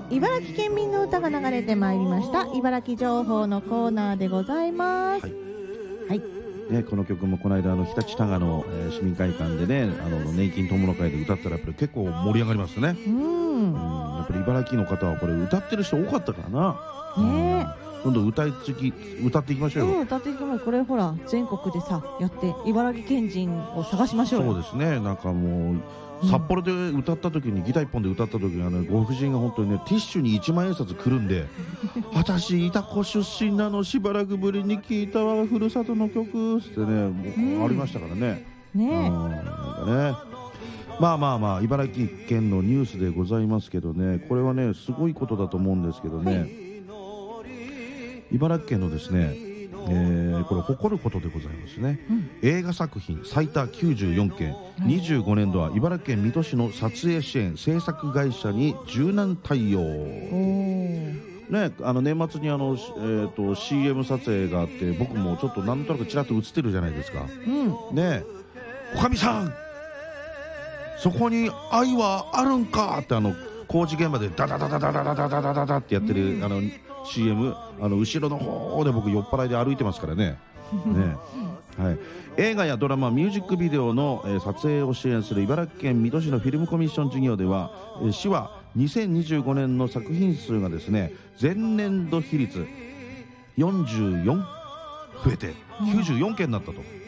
茨城県民の歌が流れてまいりました。茨城情報のコーナーでございます。はい、はいね、この曲もこの間日立多賀の、市民会館でね年金友の会で歌ったらやっぱり結構盛り上がりますね。やっぱり茨城の方はこれ歌ってる人多かったからな。ねえ、どんどん歌っていきましょうよ。 歌っていきましょう。これほら全国でさやって茨城県人を探しましょうよ。 そうですね。なんかもう札幌で歌った時にギター一本で歌った時にご婦人が本当にねティッシュに1万円札くるんで私潮来出身なのしばらくぶりに聞いたわふるさとの曲ってね、ありましたからね。なんかね、まあ茨城県のニュースでございますけどね、これはねすごいことだと思うんですけどね、茨城県のですねこれ誇ることでございますね。映画作品最多94件、25年度は茨城県水戸市の撮影支援制作会社に柔軟対応。ね、年末にCM 撮影があって僕もちょっとなんとなくちらっと映ってるじゃないですか。ね、おかみさんそこに愛はあるんかって工事現場でダダダダダダダダダダダダってやってるCM、後ろの方で僕酔っ払いで歩いてますからね。はい、映画やドラマミュージックビデオの、撮影を支援する茨城県水戸市のフィルムコミッション事業では、市は2025年の作品数がですね前年度比率44増えて94件になったと。